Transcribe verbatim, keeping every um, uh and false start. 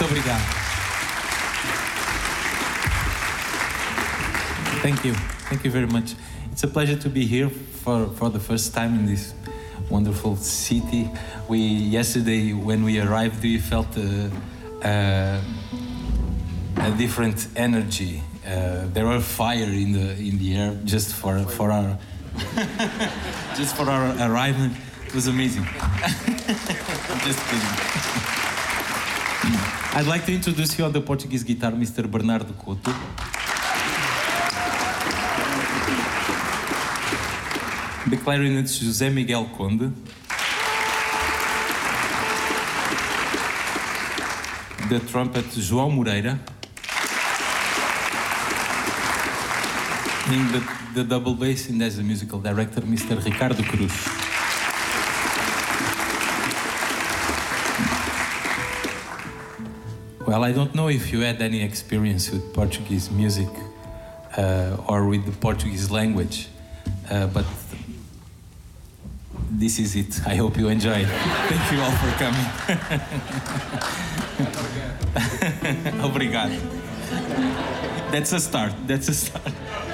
Muito obrigado. Thank you. Thank you very much. It's a pleasure to be here for, for the first time in this wonderful city. We yesterday when we arrived, we felt a, a, a different energy. Uh, there was fire in the in the air just for for our just for our arrival. It was amazing. Just kidding. I'd like to introduce you on the Portuguese guitar, Mister Bernardo Couto. The clarinet, José Miguel Conde. The trumpet, João Moreira. And the, the double bass, and as the musical director, Mister Ricardo Cruz. Well, I don't know if you had any experience with Portuguese music uh, or with the Portuguese language, uh, but this is it. I hope you enjoy it. Thank you all for coming. Obrigado. That's a start. That's a start.